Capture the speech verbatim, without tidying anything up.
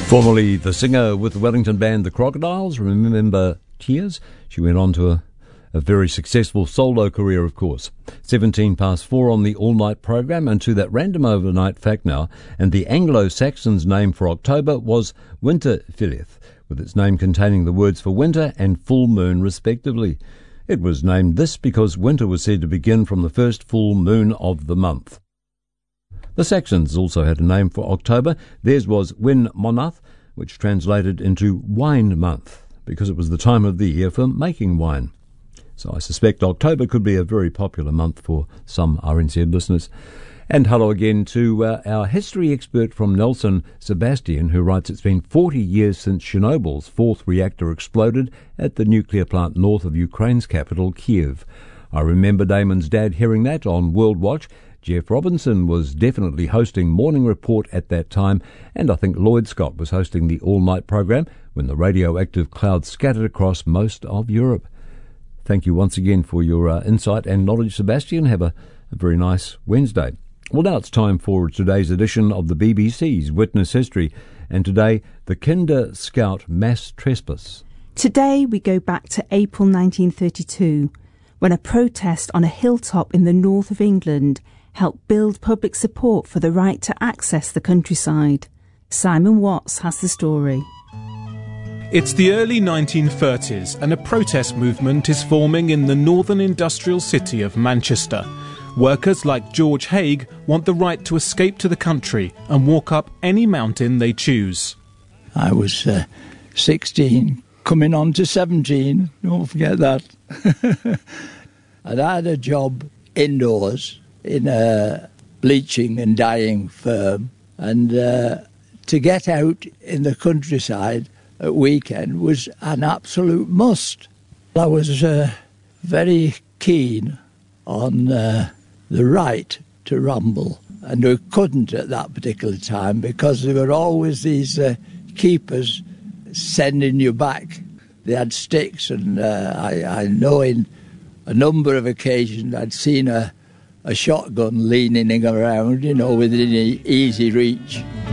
Formerly the singer with the Wellington band The Crocodiles, remember Tears? She went on to a, a very successful solo career, of course. seventeen past four on the all-night program, and to that random overnight fact now, and the Anglo-Saxons name for October was Winterfylleth, with its name containing the words for winter and full moon respectively. It was named this because winter was said to begin from the first full moon of the month. The Saxons also had a name for October. Theirs was Win Monath, which translated into wine month, because it was the time of the year for making wine. So I suspect October could be a very popular month for some R N Z listeners. And hello again to uh, our history expert from Nelson, Sebastian, who writes it's been forty years since Chernobyl's fourth reactor exploded at the nuclear plant north of Ukraine's capital, Kiev. I remember Damon's dad hearing that on World Watch. Jeff Robinson was definitely hosting Morning Report at that time, and I think Lloyd Scott was hosting the all-night program when the radioactive cloud scattered across most of Europe. Thank you once again for your uh, insight and knowledge, Sebastian. Have a, a very nice Wednesday. Well, now it's time for today's edition of the B B C's Witness History, and today, the Kinder Scout mass trespass. Today we go back to April nineteen thirty-two, when a protest on a hilltop in the north of England helped build public support for the right to access the countryside. Simon Watts has the story. It's the early nineteen thirties and a protest movement is forming in the northern industrial city of Manchester. Workers like George Haig want the right to escape to the country and walk up any mountain they choose. I was uh, sixteen, coming on to seventeen, don't forget that. And I had a job indoors in a bleaching and dyeing firm, and uh, to get out in the countryside at weekend was an absolute must. I was uh, very keen on uh, the right to ramble, and we couldn't at that particular time because there were always these uh, keepers sending you back. They had sticks, and uh, I, I know in a number of occasions I'd seen a a shotgun leaning around, you know, within easy reach.